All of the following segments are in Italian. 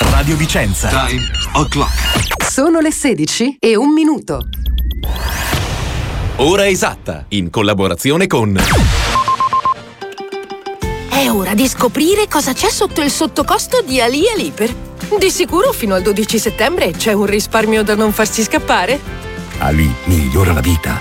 Radio Vicenza. Time o'clock. Sono le 16:01. Ora esatta, in collaborazione con... È ora di scoprire cosa c'è sotto il sottocosto di Ali Aliper. Di sicuro fino al 12 settembre c'è un risparmio da non farsi scappare. Ali migliora la vita.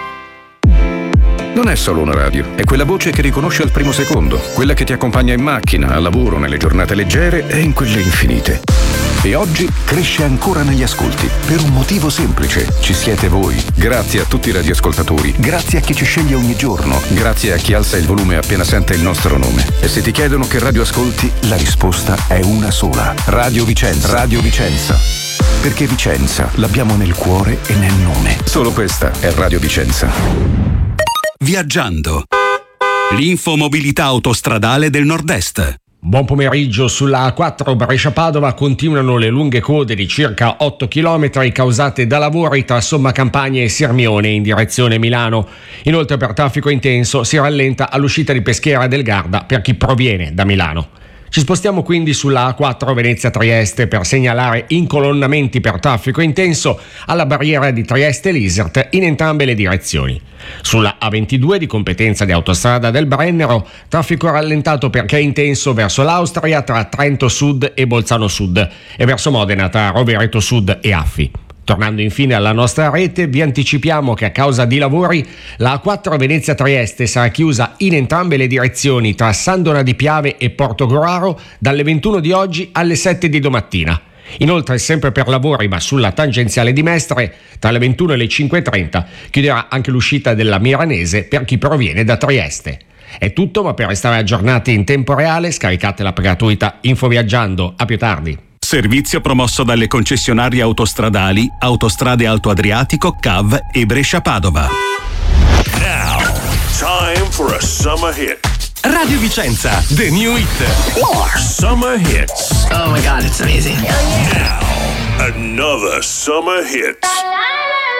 Non è solo una radio, è quella voce che riconosce al primo secondo, quella che ti accompagna in macchina, al lavoro, nelle giornate leggere e in quelle infinite. E oggi cresce ancora negli ascolti, per un motivo semplice: ci siete voi. Grazie a tutti i radioascoltatori, grazie a chi ci sceglie ogni giorno, grazie a chi alza il volume appena sente il nostro nome. E se ti chiedono che radio ascolti, la risposta è una sola: Radio Vicenza. Radio Vicenza. Perché Vicenza l'abbiamo nel cuore e nel nome. Solo questa è Radio Vicenza. Viaggiando. L'infomobilità autostradale del Nord-Est. Buon pomeriggio. Sulla A4 Brescia-Padova continuano le lunghe code di circa 8 km causate da lavori tra Somma Campagna e Sirmione in direzione Milano. Inoltre, per traffico intenso si rallenta all'uscita di Peschiera del Garda per chi proviene da Milano. Ci spostiamo quindi sulla A4 Venezia-Trieste per segnalare incolonnamenti per traffico intenso alla barriera di Trieste-Lisert in entrambe le direzioni. Sulla A22 di competenza di Autostrada del Brennero, traffico rallentato perché è intenso verso l'Austria tra Trento Sud e Bolzano Sud e verso Modena tra Rovereto Sud e Affi. Tornando infine alla nostra rete, vi anticipiamo che a causa di lavori la A4 Venezia-Trieste sarà chiusa in entrambe le direzioni tra Sandona di Piave e Portogruaro dalle 21 di oggi alle 7 di domattina. Inoltre, sempre per lavori ma sulla tangenziale di Mestre, tra le 21 e le 5.30 chiuderà anche l'uscita della Miranese per chi proviene da Trieste. È tutto, ma per restare aggiornati in tempo reale scaricate l'app gratuita Infoviaggiando. A più tardi. Servizio promosso dalle concessionarie autostradali Autostrade Alto Adriatico, CAV e Brescia-Padova. Now, time for a summer hit. Radio Vicenza, the new hit. Summer hits. Oh my God, it's amazing. Now, another summer hit.